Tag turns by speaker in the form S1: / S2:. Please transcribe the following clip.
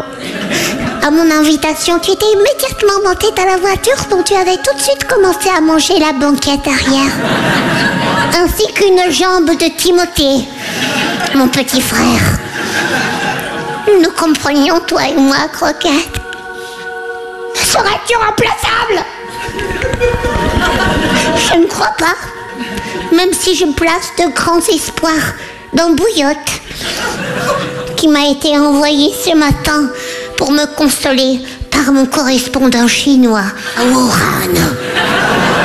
S1: Wow. À mon invitation, tu étais immédiatement montée dans la voiture dont tu avais tout de suite commencé à manger la banquette arrière. Ainsi qu'une jambe de Timothée, mon petit frère. Nous comprenions, toi et moi, Croquette. Serais-tu remplaçable? Je ne crois pas. Même si je place de grands espoirs dans Bouillotte, qui m'a été envoyé ce matin pour me consoler par mon correspondant chinois, Wuhan.